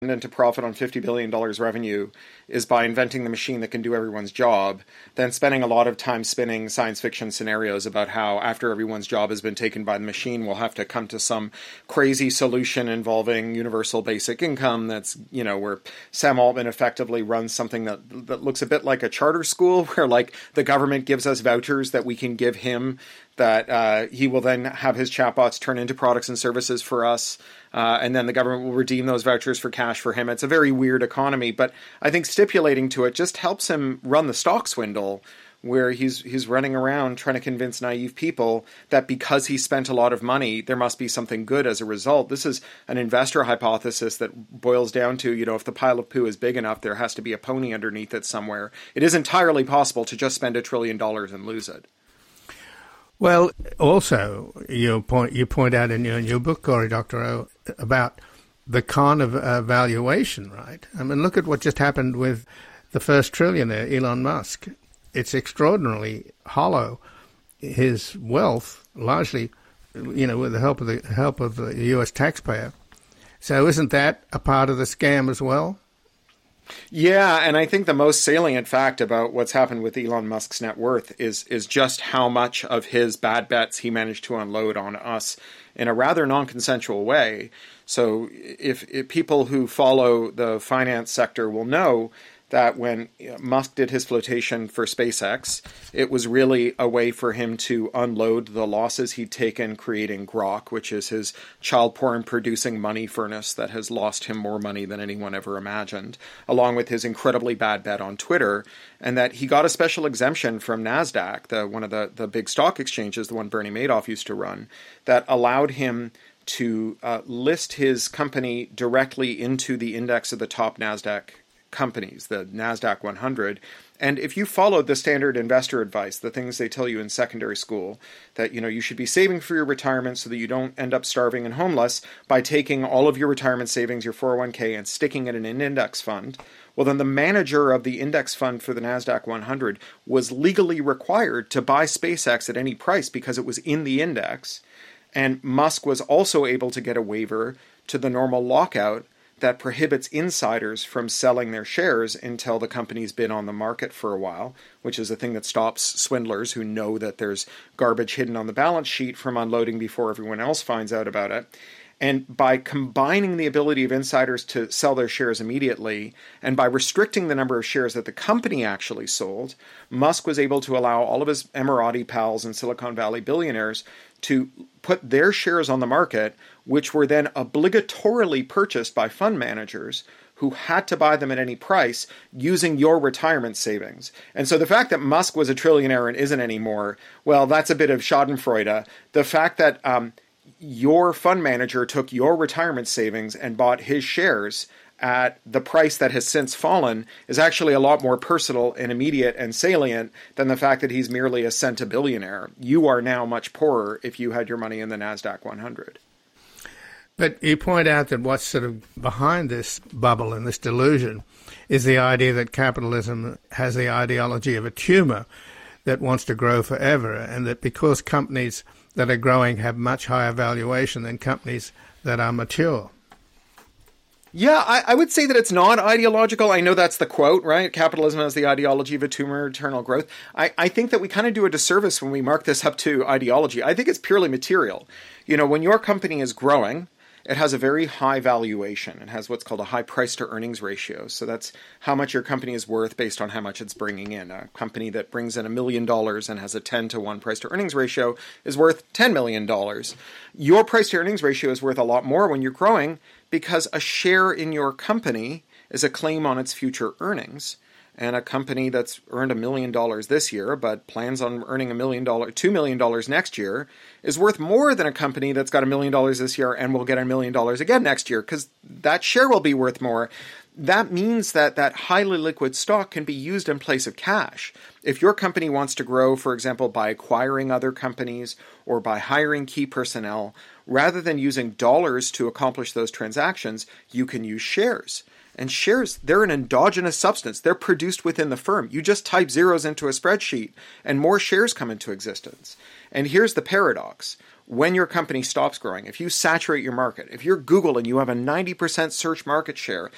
into profit on $50 billion revenue is by inventing the machine that can do everyone's job, then spending a lot of time spinning science fiction scenarios about how after everyone's job has been taken by the machine, we'll have to come to some crazy solution involving universal basic income that's, where Sam Altman effectively runs something that looks a bit like a charter school where like the government gives us vouchers that we can give him that he will then have his chatbots turn into products and services for us. And then the government will redeem those vouchers for cash for him. It's a very weird economy, but I think stipulating to it just helps him run the stock swindle where he's running around trying to convince naive people that because he spent a lot of money, there must be something good as a result. This is an investor hypothesis that boils down to, if the pile of poo is big enough, there has to be a pony underneath it somewhere. It is entirely possible to just spend $1 trillion and lose it. Well, also, you point out in your book, Cory Doctorow, about the con of valuation, right? I mean, look at what just happened with the first trillionaire, Elon Musk. It's extraordinarily hollow. His wealth, largely, with the help of the U.S. taxpayer. So isn't that a part of the scam as well? Yeah, and I think the most salient fact about what's happened with Elon Musk's net worth is just how much of his bad bets he managed to unload on us in a rather non-consensual way. So if people who follow the finance sector will know that when Musk did his flotation for SpaceX, it was really a way for him to unload the losses he'd taken creating Grok, which is his child porn-producing money furnace that has lost him more money than anyone ever imagined, along with his incredibly bad bet on Twitter, and that he got a special exemption from NASDAQ, one of the big stock exchanges, the one Bernie Madoff used to run, that allowed him to list his company directly into the index of the top NASDAQ companies, the NASDAQ 100. And if you followed the standard investor advice, the things they tell you in secondary school, that you should be saving for your retirement so that you don't end up starving and homeless by taking all of your retirement savings, your 401k, and sticking it in an index fund, well, then the manager of the index fund for the NASDAQ 100 was legally required to buy SpaceX at any price because it was in the index. And Musk was also able to get a waiver to the normal lockout that prohibits insiders from selling their shares until the company's been on the market for a while, which is a thing that stops swindlers who know that there's garbage hidden on the balance sheet from unloading before everyone else finds out about it. And by combining the ability of insiders to sell their shares immediately, and by restricting the number of shares that the company actually sold, Musk was able to allow all of his Emirati pals and Silicon Valley billionaires to put their shares on the market, which were then obligatorily purchased by fund managers who had to buy them at any price using your retirement savings. And so the fact that Musk was a trillionaire and isn't anymore, well, that's a bit of schadenfreude. The fact that your fund manager took your retirement savings and bought his shares at the price that has since fallen is actually a lot more personal and immediate and salient than the fact that he's merely a centibillionaire. You are now much poorer if you had your money in the NASDAQ 100. But you point out that what's sort of behind this bubble and this delusion is the idea that capitalism has the ideology of a tumor that wants to grow forever, and that because companies that are growing have much higher valuation than companies that are mature. Yeah, I would say that it's not ideological. I know that's the quote, right? Capitalism has the ideology of a tumor, eternal growth. I think that we kind of do a disservice when we mark this up to ideology. I think it's purely material. When your company is growing, it has a very high valuation. It has what's called a high price to earnings ratio. So that's how much your company is worth based on how much it's bringing in. A company that brings in $1 million and has a 10 to 1 price to earnings ratio is worth $10 million. Your price to earnings ratio is worth a lot more when you're growing because a share in your company is a claim on its future earnings. And a company that's earned $1 million this year, but plans on earning $2 million next year, is worth more than a company that's got $1 million this year and will get $1 million again next year, because that share will be worth more. That means that highly liquid stock can be used in place of cash. If your company wants to grow, for example, by acquiring other companies or by hiring key personnel, rather than using dollars to accomplish those transactions, you can use shares. And shares, they're an endogenous substance. They're produced within the firm. You just type zeros into a spreadsheet and more shares come into existence. And here's the paradox. When your company stops growing, if you saturate your market, if you're Google and you have a 90% search market share,